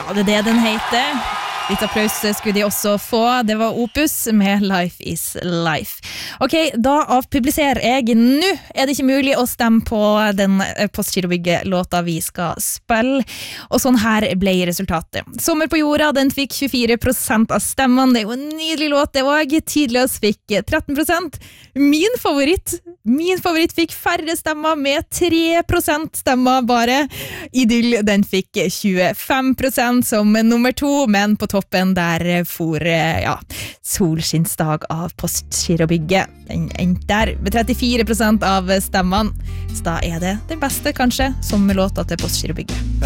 Ja, det det den heter. Litt applaus skulle de også få. Det var Opus med Life is Life. Ok, da avpubliserer jeg. Nå det ikke mulig å stemme på den Postgirobygget-låta vi skal spille. Og sånn her ble resultatet. Sommer på jorda, den fikk 24% av stemmene. Det jo en nydelig låt, det også. Tidligst fikk 13%. Min favoritt fikk færre stemmer med 3% stemmer bare. Idyll, den fikk 25% som nummer 2, men på toppen der for Solskinnsdag av Postgirobygget. Den endte der med 34% av stemmene. Så da det den beste kanskje som låta til Postgirobygget.